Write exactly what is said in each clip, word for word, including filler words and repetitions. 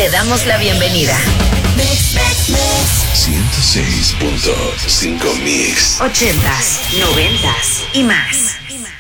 Te damos la bienvenida. ciento seis punto cinco Mix. Ochentas, noventas y más.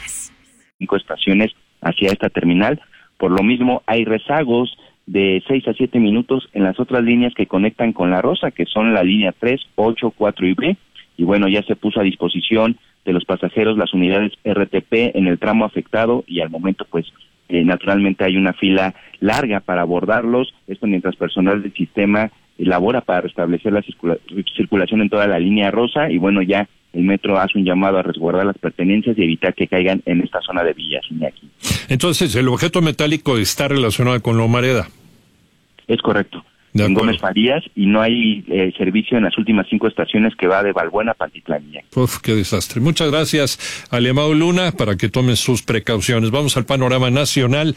Cinco estaciones hacia esta terminal. Por lo mismo, hay rezagos de seis a siete minutos en las otras líneas que conectan con La Rosa, que son la línea tres, ocho, cuatro y B. Y bueno, ya se puso a disposición de los pasajeros las unidades R T P en el tramo afectado y al momento, pues, eh, naturalmente hay una fila larga para abordarlos. Esto mientras personal del sistema elabora para restablecer la circula- circulación en toda la línea rosa y bueno, ya el metro hace un llamado a resguardar las pertenencias y evitar que caigan en esta zona de Villas Iñaki. Entonces, el objeto metálico está relacionado con la humareda. Es correcto. En Gómez Farías, y no hay eh, servicio en las últimas cinco estaciones que va de Balbuena a Pantitlán. Uf, qué desastre. Muchas gracias, Alemão Luna, para que tomen sus precauciones. Vamos al panorama nacional.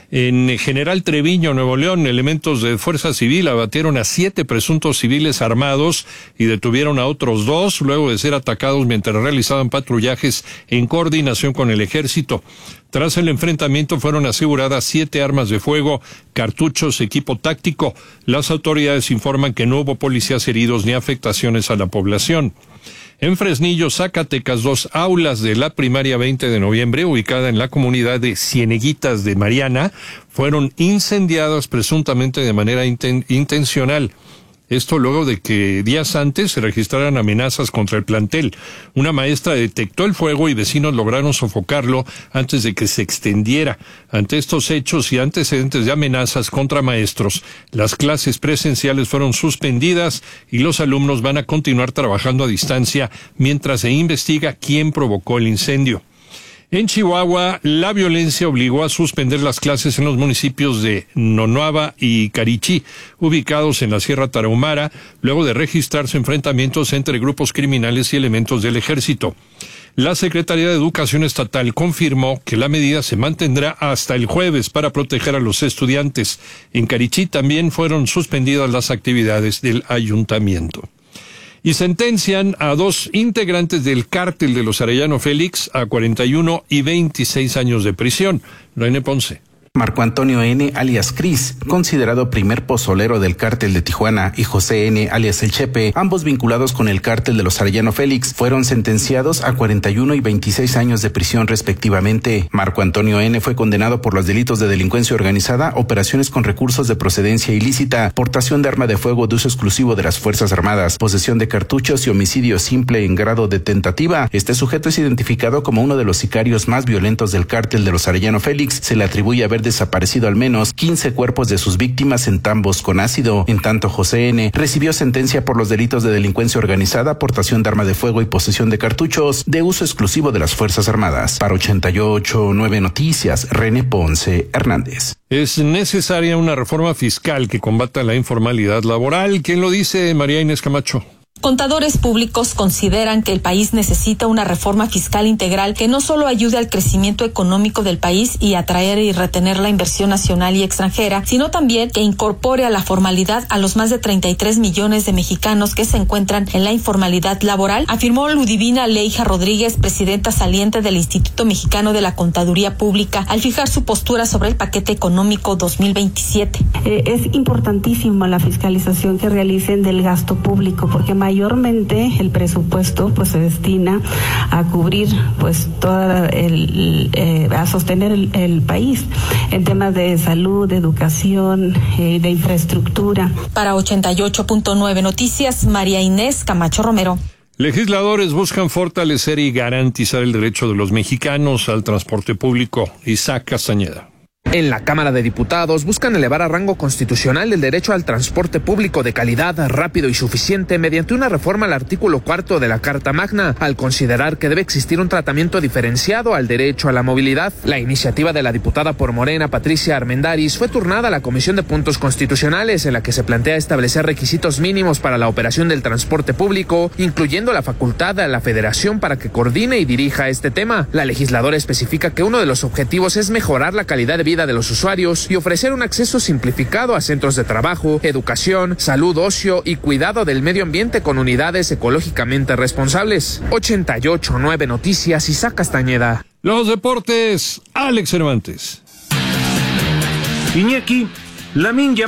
En General Treviño, Nuevo León, elementos de Fuerza Civil abatieron a siete presuntos civiles armados y detuvieron a otros dos luego de ser atacados mientras realizaban patrullajes en coordinación con el ejército. Tras el enfrentamiento fueron aseguradas siete armas de fuego, cartuchos, equipo táctico. Las autoridades informan que no hubo policías heridos ni afectaciones a la población. En Fresnillo, Zacatecas, dos aulas de la primaria veinte de noviembre, ubicada en la comunidad de Cieneguitas de Mariana, fueron incendiadas presuntamente de manera inten- intencional. Esto luego de que días antes se registraran amenazas contra el plantel. Una maestra detectó el fuego y vecinos lograron sofocarlo antes de que se extendiera. Ante estos hechos y antecedentes de amenazas contra maestros, las clases presenciales fueron suspendidas y los alumnos van a continuar trabajando a distancia mientras se investiga quién provocó el incendio. En Chihuahua, la violencia obligó a suspender las clases en los municipios de Nonuava y Carichí, ubicados en la Sierra Tarahumara, luego de registrarse enfrentamientos entre grupos criminales y elementos del ejército. La Secretaría de Educación Estatal confirmó que la medida se mantendrá hasta el jueves para proteger a los estudiantes. En Carichí también fueron suspendidas las actividades del ayuntamiento. Y sentencian a dos integrantes del cártel de los Arellano Félix a cuarenta y uno y veintiséis años de prisión. René Ponce. Marco Antonio N., alias Cris, considerado primer pozolero del cártel de Tijuana, y José N., alias El Chepe, ambos vinculados con el cártel de los Arellano Félix, fueron sentenciados a cuarenta y uno y veintiséis años de prisión respectivamente. Marco Antonio N. fue condenado por los delitos de delincuencia organizada, operaciones con recursos de procedencia ilícita, portación de arma de fuego de uso exclusivo de las Fuerzas Armadas, posesión de cartuchos y homicidio simple en grado de tentativa. Este sujeto es identificado como uno de los sicarios más violentos del cártel de los Arellano Félix. Se le atribuye haber desaparecido al menos quince cuerpos de sus víctimas en tambos con ácido. En tanto, José N. recibió sentencia por los delitos de delincuencia organizada, portación de arma de fuego y posesión de cartuchos de uso exclusivo de las Fuerzas Armadas. Para ochenta y ocho punto nueve Noticias, René Ponce Hernández. Es necesaria una reforma fiscal que combata la informalidad laboral. ¿Quién lo dice? María Inés Camacho. Contadores públicos consideran que el país necesita una reforma fiscal integral que no solo ayude al crecimiento económico del país y atraer y retener la inversión nacional y extranjera, sino también que incorpore a la formalidad a los más de treinta y tres millones de mexicanos que se encuentran en la informalidad laboral, afirmó Ludivina Leija Rodríguez, presidenta saliente del Instituto Mexicano de la Contaduría Pública, al fijar su postura sobre el paquete económico dos mil veintisiete. Eh, es importantísima la fiscalización que realicen del gasto público, porque mayormente el presupuesto pues se destina a cubrir pues toda el eh, a sostener el, el país en temas de salud, de educación, eh, de infraestructura. Para ochenta y ocho punto nueve Noticias, María Inés Camacho Romero. Legisladores buscan fortalecer y garantizar el derecho de los mexicanos al transporte público. Isaac Castañeda. En la Cámara de Diputados buscan elevar a rango constitucional el derecho al transporte público de calidad, rápido y suficiente mediante una reforma al artículo cuarto de la Carta Magna, al considerar que debe existir un tratamiento diferenciado al derecho a la movilidad. La iniciativa de la diputada por Morena, Patricia Armendáriz, fue turnada a la Comisión de Puntos Constitucionales, en la que se plantea establecer requisitos mínimos para la operación del transporte público, incluyendo la facultad a la Federación para que coordine y dirija este tema. La legisladora especifica que uno de los objetivos es mejorar la calidad de vida de los usuarios y ofrecer un acceso simplificado a centros de trabajo, educación, salud, ocio y cuidado del medio ambiente con unidades ecológicamente responsables. ochenta y ocho punto nueve Noticias, Isaac Castañeda. Los deportes, Alex Cervantes. Iñaki, Lamine